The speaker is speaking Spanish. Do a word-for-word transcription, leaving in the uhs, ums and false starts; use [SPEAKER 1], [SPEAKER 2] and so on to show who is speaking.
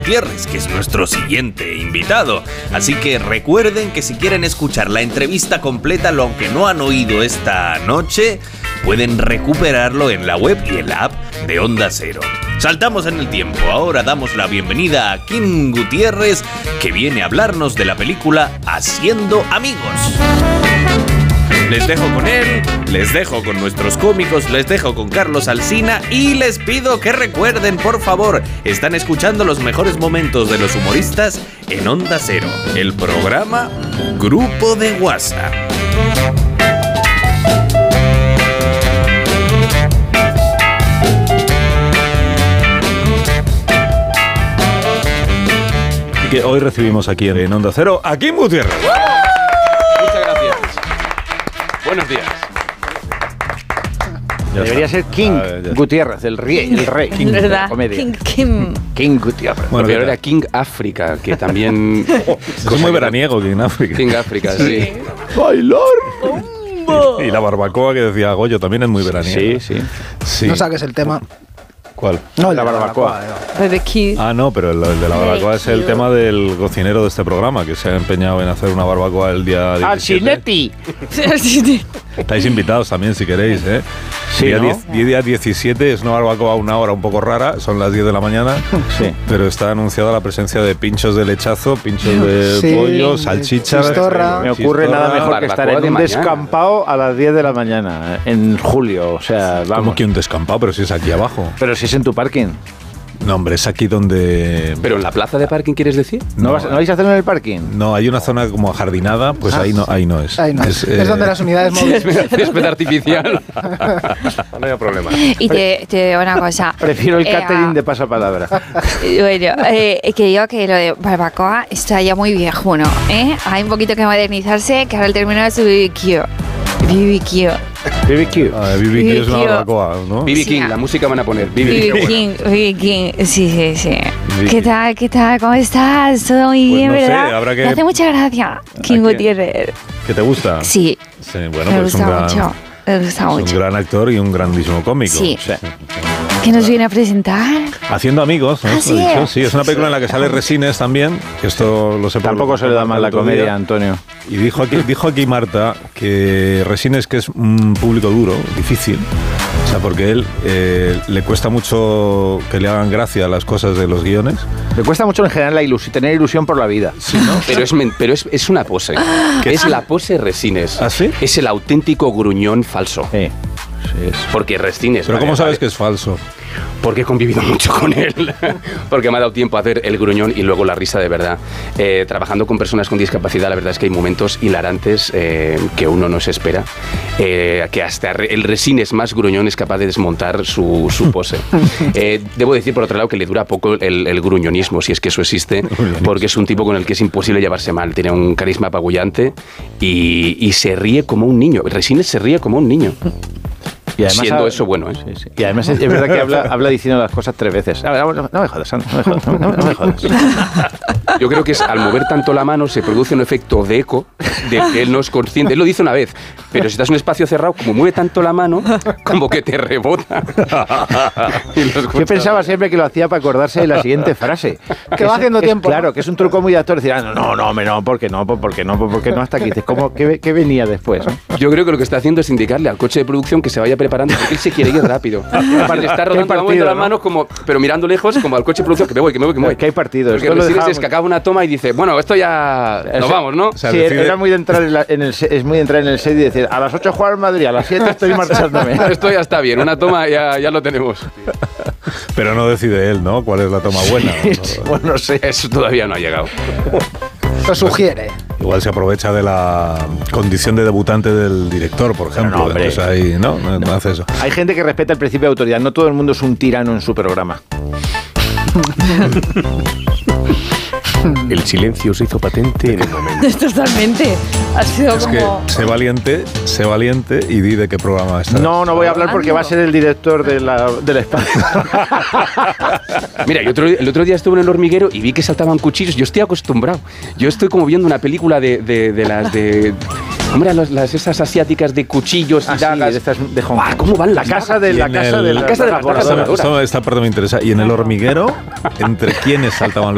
[SPEAKER 1] Gutiérrez, que es nuestro siguiente invitado. Así que recuerden que si quieren escuchar la entrevista completa, lo que no han oído esta noche, pueden recuperarlo en la web y en la app de Onda Cero. Saltamos en el tiempo, ahora damos la bienvenida a Kim Gutiérrez, que viene a hablarnos de la película Haciendo Amigos. Les dejo con él, les dejo con nuestros cómicos, les dejo con Carlos Alsina y les pido que recuerden, por favor, están escuchando los mejores momentos de los humoristas en Onda Cero, el programa Grupo de WhatsApp.
[SPEAKER 2] Que hoy recibimos aquí en Onda Cero a Kim Gutiérrez.
[SPEAKER 3] Muchas gracias. Buenos días.
[SPEAKER 4] Ya Debería está. ser King ah, Gutiérrez, el rey, el rey King de la comedia.
[SPEAKER 5] King, Kim.
[SPEAKER 4] King Gutiérrez.
[SPEAKER 3] Bueno, pero era King África, que también...
[SPEAKER 2] es muy veraniego, King África.
[SPEAKER 3] King África, sí. sí.
[SPEAKER 2] ¡Bailar! Y la barbacoa que decía Goyo también es muy veraniego.
[SPEAKER 4] Sí, sí,
[SPEAKER 6] sí. No saques el tema.
[SPEAKER 2] ¿Cuál?
[SPEAKER 6] No, la barbacoa. barbacoa
[SPEAKER 2] ah, no, pero el, el de la barbacoa es el tema del cocinero de este programa, que se ha empeñado en hacer una barbacoa el día
[SPEAKER 4] diecisiete.
[SPEAKER 5] ¡Alcinetti!
[SPEAKER 2] Estáis invitados también si queréis, ¿eh?
[SPEAKER 4] Sí, día,
[SPEAKER 2] ¿no?
[SPEAKER 4] diez,
[SPEAKER 2] día diecisiete es una barbacoa a una hora un poco rara, son las diez de la mañana,
[SPEAKER 4] sí.
[SPEAKER 2] Pero está anunciada la presencia de pinchos de lechazo, pinchos de sí, pollo, salchichas.
[SPEAKER 6] Chistorra.
[SPEAKER 4] Me ocurre
[SPEAKER 2] chistorra,
[SPEAKER 4] nada mejor que estar en un descampado a las diez de la mañana, en julio, o sea, vamos.
[SPEAKER 2] ¿Cómo que un descampado? Pero si es aquí abajo.
[SPEAKER 4] Pero si es en tu parking.
[SPEAKER 2] No, hombre, es aquí donde...
[SPEAKER 3] ¿Pero en la plaza de parking quieres decir?
[SPEAKER 4] ¿No, no, vas, ¿no vais a hacerlo en el parking?
[SPEAKER 2] No, hay una zona como ajardinada, pues ah, ahí no ahí no es.
[SPEAKER 6] Ahí no. Es, es eh... donde las unidades móviles...
[SPEAKER 3] Césped artificial. No hay problema.
[SPEAKER 5] Y te, te digo una cosa.
[SPEAKER 4] Prefiero el
[SPEAKER 5] eh,
[SPEAKER 4] catering
[SPEAKER 5] uh,
[SPEAKER 4] de pasapalabra.
[SPEAKER 5] Bueno, eh, que digo que lo de barbacoa está ya muy viejuno, ¿eh? Hay un poquito que modernizarse, que ahora el término es B B Q. B B Q.
[SPEAKER 4] B B Q.
[SPEAKER 2] Ah, B B Q es una barbacoa, ¿no?
[SPEAKER 3] B B King, sí, la música van a poner. B
[SPEAKER 5] B King, B B King. Sí, sí, sí. ¿Qué tal? ¿Qué tal? ¿Cómo estás? Todo muy
[SPEAKER 2] pues
[SPEAKER 5] bien,
[SPEAKER 2] no
[SPEAKER 5] ¿verdad?
[SPEAKER 2] Sé, habrá que...
[SPEAKER 5] Me hace mucha gracia, Kim Gutiérrez.
[SPEAKER 2] ¿Que te gusta?
[SPEAKER 5] Sí.
[SPEAKER 2] Sí, bueno,
[SPEAKER 5] me
[SPEAKER 2] pues
[SPEAKER 5] gusta
[SPEAKER 2] un gran,
[SPEAKER 5] mucho. Me gusta
[SPEAKER 2] es
[SPEAKER 5] mucho.
[SPEAKER 2] un gran actor y un grandísimo cómico.
[SPEAKER 5] Sí.
[SPEAKER 2] sí.
[SPEAKER 5] ¿Qué nos viene a presentar?
[SPEAKER 2] Haciendo Amigos, ¿no?
[SPEAKER 5] ¿Ah, sí?
[SPEAKER 2] Dicho? Sí, es una película en la que sale Resines también, que esto lo sé.
[SPEAKER 4] Tampoco se le da mal la comedia, día. Antonio.
[SPEAKER 2] Y dijo aquí, dijo aquí Marta que Resines que es un público duro, difícil, o sea, porque él eh, le cuesta mucho que le hagan gracia las cosas de los guiones.
[SPEAKER 4] Le cuesta mucho en general la ilusión, tener ilusión por la vida.
[SPEAKER 3] Sí, ¿no? Pero, es, pero es, es una pose. ¿Qué es la pose Resines?
[SPEAKER 2] ¿Ah, sí?
[SPEAKER 3] Es el auténtico gruñón falso.
[SPEAKER 4] Sí.
[SPEAKER 2] Sí, es.
[SPEAKER 3] Porque Resines...
[SPEAKER 2] ¿Pero
[SPEAKER 3] vale,
[SPEAKER 2] cómo sabes
[SPEAKER 3] vale.
[SPEAKER 2] que es falso?
[SPEAKER 3] Porque he convivido mucho con él, porque me ha dado tiempo a hacer el gruñón y luego la risa de verdad. Eh, trabajando con personas con discapacidad, la verdad es que hay momentos hilarantes eh, que uno no se espera, eh, que hasta el Resines más gruñón es capaz de desmontar su, su pose. Eh, debo decir, por otro lado, que le dura poco el, el gruñonismo, si es que eso existe, porque es un tipo con el que es imposible llevarse mal. Tiene un carisma apabullante y, y se ríe como un niño. Resines se ríe como un niño. Y además siendo eso bueno, ¿eh?
[SPEAKER 4] Sí, sí. Y además es, es verdad que habla, habla diciendo las cosas tres veces. No, no, no me jodas, no me jodas, no, no, no me jodas.
[SPEAKER 3] Yo creo que es, al mover tanto la mano se produce un efecto de eco de que él no es consciente. Él lo dice una vez, pero si estás en un espacio cerrado, como mueve tanto la mano, como que te rebota.
[SPEAKER 4] Yo pensaba siempre que lo hacía para acordarse de la siguiente frase.
[SPEAKER 6] Que va haciendo
[SPEAKER 4] es,
[SPEAKER 6] tiempo.
[SPEAKER 4] Claro, que es un truco muy de actor. Decir, ah, no, no, no, no, ¿por qué no? ¿Por qué no? ¿Por qué no? Hasta aquí. Dices, ¿cómo, qué, ¿Qué venía después?
[SPEAKER 3] Yo creo que lo que está haciendo es indicarle al coche de producción que se vaya preparando porque él se quiere ir rápido. Le está rodando partido, las manos, ¿no? Como, pero mirando lejos, como al coche de producción, que me voy, que me voy, que me voy.
[SPEAKER 4] Es que hay partido.
[SPEAKER 3] Porque Resines es que acaba una toma y dice, bueno, esto ya nos vamos, ¿no?
[SPEAKER 4] O sea, sí, decide... era muy de entrar en, la, en el es muy de entrar en el set y decir, a las ocho jugar en Madrid, a las siete estoy marchándome.
[SPEAKER 3] Esto ya está bien, una toma ya, ya lo tenemos.
[SPEAKER 2] Pero no decide él, ¿no? ¿Cuál es la toma buena?
[SPEAKER 3] No, bueno, no sé, eso todavía no ha llegado.
[SPEAKER 6] Lo sugiere.
[SPEAKER 2] Igual se aprovecha de la condición de debutante del director, por ejemplo.
[SPEAKER 4] No, hombre.
[SPEAKER 2] Pues ahí, ¿no? No, no hace eso.
[SPEAKER 4] Hay gente que respeta el principio de autoridad. No todo el mundo es un tirano en su programa.
[SPEAKER 3] El silencio se hizo patente en el momento.
[SPEAKER 5] Totalmente. Ha sido
[SPEAKER 2] es
[SPEAKER 5] como...
[SPEAKER 2] que sé valiente, sé valiente y di de qué programa está.
[SPEAKER 4] No, no voy a hablar porque va a ser el director de la, del espacio.
[SPEAKER 3] Mira, yo otro, el otro día estuve en El Hormiguero y vi que saltaban cuchillos. Yo estoy acostumbrado. Yo estoy como viendo una película de, de, de las de... Hombre, las, las esas asiáticas de cuchillos y
[SPEAKER 4] ah,
[SPEAKER 3] dagas.
[SPEAKER 4] Sí, de estas de Hong Kong.
[SPEAKER 3] ¿Cómo van
[SPEAKER 4] la casa de la casa
[SPEAKER 2] el,
[SPEAKER 4] de
[SPEAKER 3] la casa de las
[SPEAKER 2] Esta parte me interesa. Y en El Hormiguero, ¿entre quiénes saltaban los